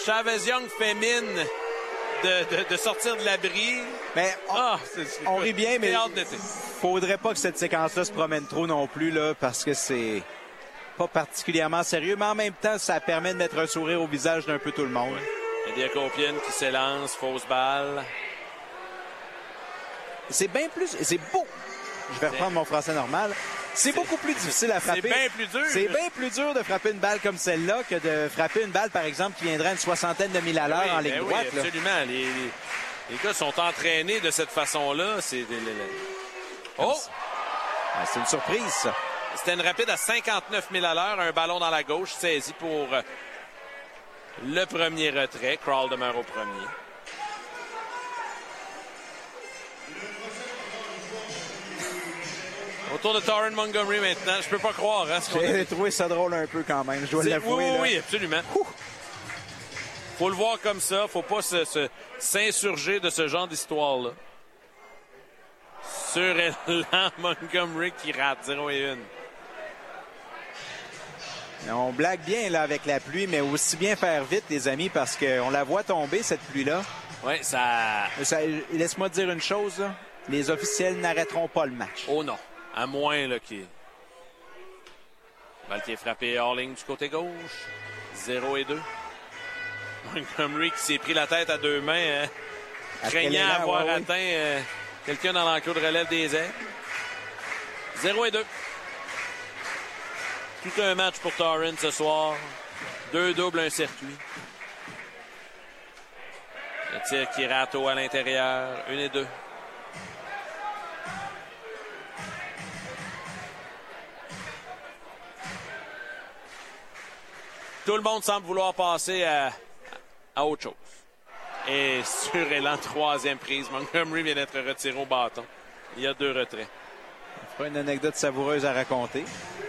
Chavez Young fait mine de sortir de l'abri. Mais on rit bien, mais faudrait pas que cette séquence-là se promène trop non plus, là, parce que c'est pas particulièrement sérieux, mais en même temps, ça permet de mettre un sourire au visage d'un peu tout le monde. Diakopian qui s'élance, fausse balle. C'est beau. Je vais reprendre mon français normal. C'est beaucoup plus difficile à frapper. C'est bien plus dur. C'est bien plus dur de frapper une balle comme celle-là que de frapper une balle, par exemple, qui viendrait à une soixantaine de milles à l'heure en ligne droite. Oui, absolument. Les gars sont entraînés de cette façon-là. C'est une surprise, ça. C'était une rapide à 59 000 à l'heure. Un ballon dans la gauche saisi pour le premier retrait. Krall demeure au premier. Autour de Torrin Montgomery maintenant. Je peux pas croire. Hein, J'ai trouvé ça drôle un peu quand même. Je dois l'avouer. Oui, absolument. Faut le voir comme ça. Faut pas s'insurger de ce genre d'histoire-là. Surélan Montgomery qui rate 0-1. On blague bien là avec la pluie, mais aussi bien faire vite, les amis, parce qu'on la voit tomber, cette pluie-là. Oui, ça... Laisse-moi te dire une chose, là. Les officiels n'arrêteront pas le match. Oh non. À moins là, qu'il... Balle qui est frappée hors ligne du côté gauche. 0-2. Montgomery qui s'est pris la tête à deux mains, craignant avoir atteint quelqu'un dans l'enclos de relève des airs. 0-2. Tout un match pour Torrin ce soir. 2 doubles, un circuit. Le tir qui rate à l'intérieur. 1-2. Tout le monde semble vouloir passer à autre chose. Et sur élan, troisième prise. Montgomery vient d'être retiré au bâton. Il y a 2 retraits. On fera une anecdote savoureuse à raconter.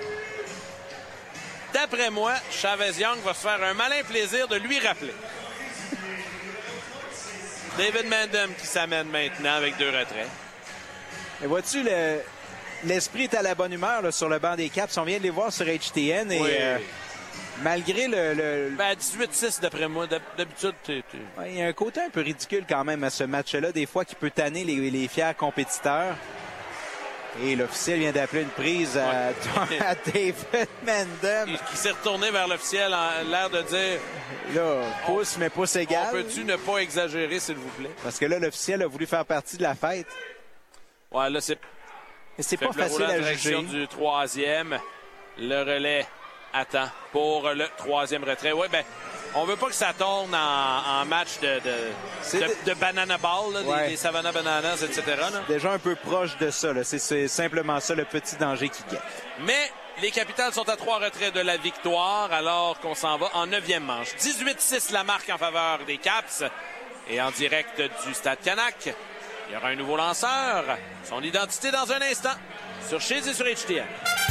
D'après moi, Chavez Young va se faire un malin plaisir de lui rappeler. David Mandem qui s'amène maintenant avec 2 retraits. Et vois-tu, l'esprit est à la bonne humeur là, sur le banc des Caps. On vient de les voir sur HTN et... Oui. Malgré le... 18-6 d'après moi. D'habitude, Il y a un côté un peu ridicule quand même à ce match-là, des fois qui peut tanner les fiers compétiteurs. Et l'officiel vient d'appeler une prise à David Mandem. Qui s'est retourné vers l'officiel en l'air de dire... Là, pouce, mais pouce égal. On peut-tu ne pas exagérer, s'il vous plaît? Parce que là, l'officiel a voulu faire partie de la fête. Ouais, là, c'est pas facile à direction juger. Du troisième. Le relais attend pour le troisième retrait. Oui, ben, on veut pas que ça tourne en match de banana ball, là, des Savannah Bananas, etc. Là. Déjà un peu proche de ça. C'est simplement ça, le petit danger qui guette. Mais les Capitals sont à 3 retraits de la victoire, alors qu'on s'en va en 9e manche. 18-6 la marque en faveur des Caps. Et en direct du Stade Canac, il y aura un nouveau lanceur. Son identité dans un instant. Sur Chez et sur HTN.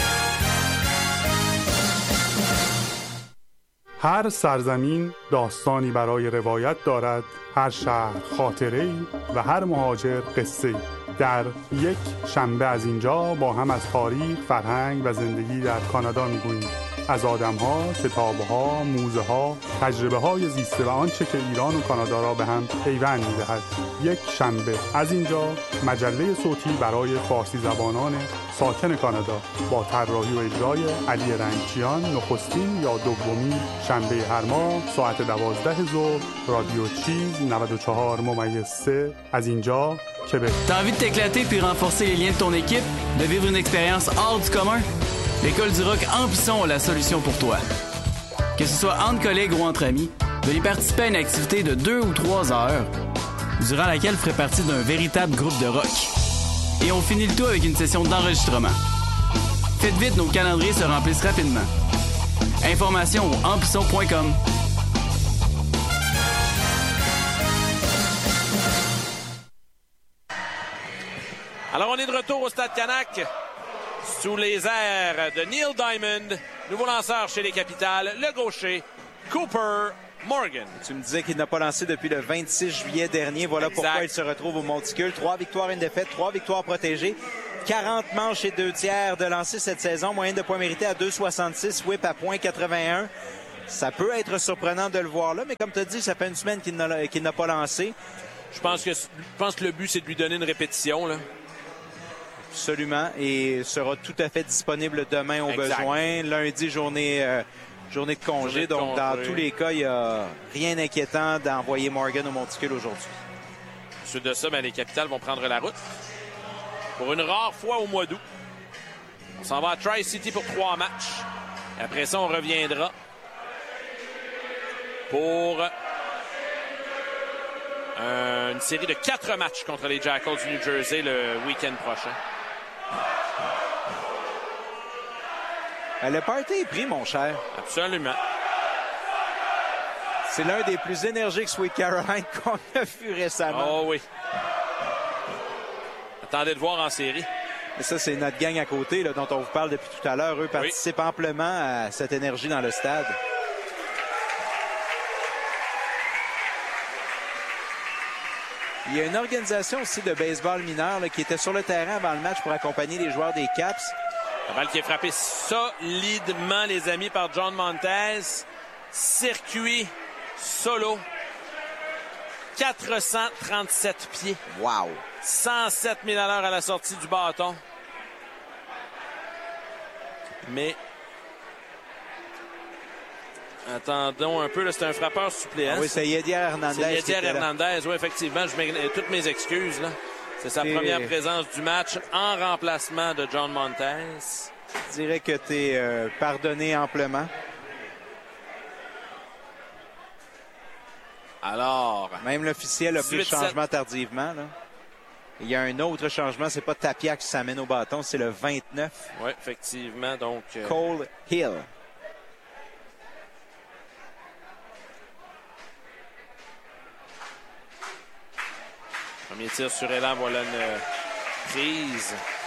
هر سرزمین داستانی برای روایت دارد، هر شهر خاطره‌ای و هر مهاجر قصه‌ای. در یک شنبه از اینجا با هم از تاریخ، فرهنگ و زندگی در کانادا می‌گوییم. از آدم‌ها، کتاب‌ها، موزه‌ها، تجربه‌های زیسته و آنچه که ایران و کانادا را به هم پیوند می‌دهد. یک شنبه از اینجا مجله صوتی برای فارسی زبانان ساکن کانادا با طراحی و اجرای علی رنگچیان، نخستین یا دومین شنبه هر ماه ساعت 12 ظهر. رادیو چیز 94.3 از اینجا Québec. T'as envie de t'éclater puis renforcer les liens de ton équipe, de vivre une expérience hors du commun? L'École du Rock Amplisson a la solution pour toi. Que ce soit entre collègues ou entre amis, venez participer à une activité de 2 ou 3 heures, durant laquelle vous ferez partie d'un véritable groupe de rock. Et on finit le tout avec une session d'enregistrement. Faites vite, nos calendriers se remplissent rapidement. Informations au amplisson.com. Alors, on est de retour au Stade Canac, sous les airs de Neil Diamond, nouveau lanceur chez les Capitals, le gaucher, Cooper Morgan. Tu me disais qu'il n'a pas lancé depuis le 26 juillet dernier. Voilà exact. Pourquoi il se retrouve au Monticule. 3 victoires, 1 défaite, 3 victoires protégées. 40 manches et 2 tiers de lancer cette saison. Moyenne de points mérités à 2,66. Whip à .81. Ça peut être surprenant de le voir là, mais comme tu as dit, ça fait une semaine qu'il n'a pas lancé. Je pense que le but, c'est de lui donner une répétition, là. Absolument. Et sera tout à fait disponible demain au besoin. Lundi, journée de congé. Donc, dans tous les cas, il n'y a rien d'inquiétant d'envoyer Morgan au monticule aujourd'hui. Ensuite de ça, les Capitals vont prendre la route. Pour une rare fois au mois d'août. On s'en va à Tri-City pour 3 matchs. Et après ça, on reviendra pour une série de 4 matchs contre les Jackals du New Jersey le week-end prochain. Le party est pris, mon cher. Absolument. C'est l'un des plus énergiques Sweet Caroline qu'on a vu récemment. Oh oui. Attendez de voir en série. Et ça, c'est notre gang à côté là, dont on vous parle depuis tout à l'heure. Eux participent amplement à cette énergie dans le stade. Il y a une organisation aussi de baseball mineur là, qui était sur le terrain avant le match pour accompagner les joueurs des Caps. La balle qui est frappée solidement, les amis, par John Montez. Circuit solo. 437 pieds. Wow! 107 000 à l'heure à la sortie du bâton. Mais attendons un peu, là, c'est un frappeur suppléant. Oui, c'est Yedier Hernandez. C'est Yedier Hernandez, oui, effectivement. Je mets toutes mes excuses, là. C'est sa première présence du match en remplacement de John Montez. Je dirais que tu es pardonné amplement. Alors, même l'officiel a pris le changement tardivement. Là. Il y a un autre changement, c'est pas Tapia qui s'amène au bâton, c'est le 29. Oui, effectivement. Donc, Cole Hill. Premier tir sur Elan, voilà une prise.